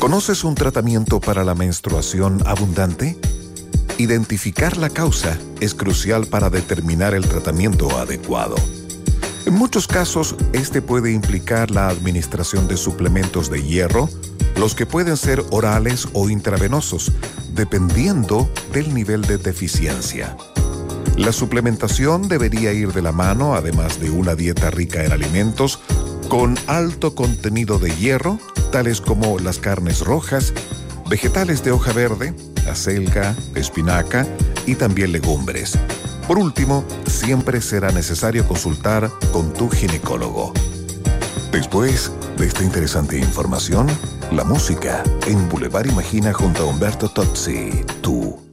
¿Conoces un tratamiento para la menstruación abundante? Identificar la causa es crucial para determinar el tratamiento adecuado. En muchos casos, este puede implicar la administración de suplementos de hierro, los que pueden ser orales o intravenosos, dependiendo del nivel de deficiencia. La suplementación debería ir de la mano, además de una dieta rica en alimentos con alto contenido de hierro, tales como las carnes rojas, vegetales de hoja verde, acelga, espinaca y también legumbres. Por último, siempre será necesario consultar con tu ginecólogo. Después de esta interesante información, la música en Boulevard Imagina junto a Humberto Tozzi, tú